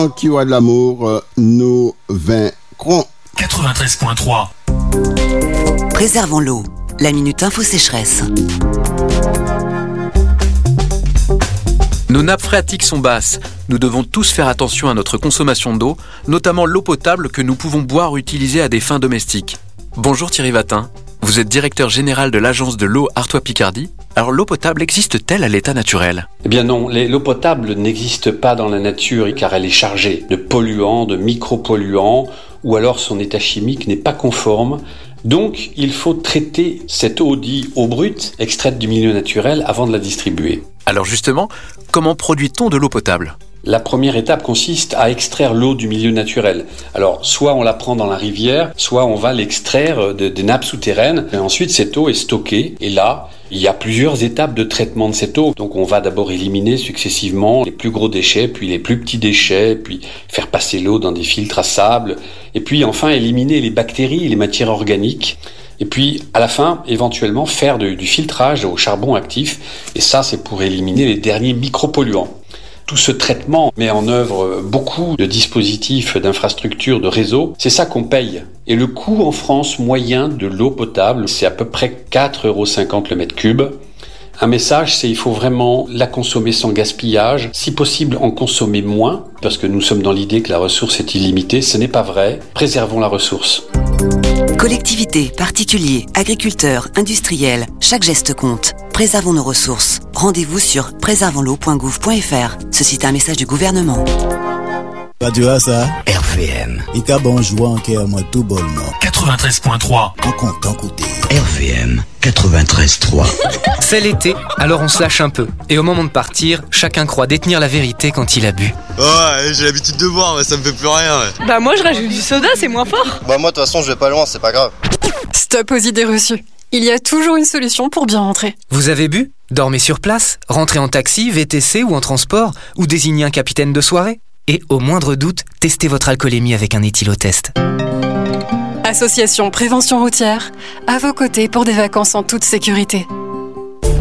qui aura de l'amour, nous vaincrons. 93.3. Préservons l'eau. La minute info sécheresse. Nos nappes phréatiques sont basses. Nous devons tous faire attention à notre consommation d'eau, notamment l'eau potable que nous pouvons boire ou utiliser à des fins domestiques. Bonjour Thierry Vatin, vous êtes directeur général de l'agence de l'eau Artois-Picardie. Alors l'eau potable existe-t-elle à l'état naturel ? Eh bien non, l'eau potable n'existe pas dans la nature car elle est chargée de polluants, de micropolluants, ou alors son état chimique n'est pas conforme. Donc il faut traiter cette eau dite eau brute, extraite du milieu naturel, avant de la distribuer. Alors justement, comment produit-on de l'eau potable ? La première étape consiste à extraire l'eau du milieu naturel. Alors, soit on la prend dans la rivière, soit on va l'extraire des nappes souterraines. Et ensuite, cette eau est stockée. Et là, il y a plusieurs étapes de traitement de cette eau. Donc, on va d'abord éliminer successivement les plus gros déchets, puis les plus petits déchets, puis faire passer l'eau dans des filtres à sable. Et puis, enfin, éliminer les bactéries et les matières organiques. Et puis, à la fin, éventuellement, faire du filtrage au charbon actif. Et ça, c'est pour éliminer les derniers micropolluants. Tout ce traitement met en œuvre beaucoup de dispositifs, d'infrastructures, de réseaux. C'est ça qu'on paye. Et le coût en France moyen de l'eau potable, c'est à peu près 4,50 € le mètre cube. Un message, c'est il faut vraiment la consommer sans gaspillage. Si possible, en consommer moins, parce que nous sommes dans l'idée que la ressource est illimitée. Ce n'est pas vrai. Préservons la ressource. Collectivités, particuliers, agriculteurs, industriels, chaque geste compte. Préservons nos ressources. Rendez-vous sur préservonsl'eau.gouv.fr. Ceci est un message du gouvernement. Radio ça RVM. Ika bonjour en cœur moi tout bonnement. 93.3. En content côté. RVM 93.3. C'est l'été, alors on se lâche un peu. Et au moment de partir, chacun croit détenir la vérité quand il a bu. Ouais, j'ai l'habitude de boire, mais ça me fait plus rien. Ouais. Bah moi je rajoute du soda, c'est moins fort. Bah moi de toute façon je vais pas loin, c'est pas grave. Stop aux idées reçues. Il y a toujours une solution pour bien rentrer. Vous avez bu ? Dormez sur place, rentrez en taxi, VTC ou en transport, ou désignez un capitaine de soirée. Et au moindre doute, testez votre alcoolémie avec un éthylotest. Association Prévention Routière, à vos côtés pour des vacances en toute sécurité.